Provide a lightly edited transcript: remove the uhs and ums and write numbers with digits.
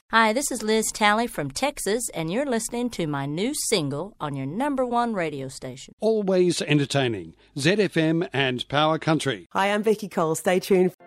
Hi, this is Liz Talley from Texas, and you're listening to my new single on your #1 radio station. Always entertaining. ZFM and Power Country. Hi, I'm Vicky Cole. Stay tuned.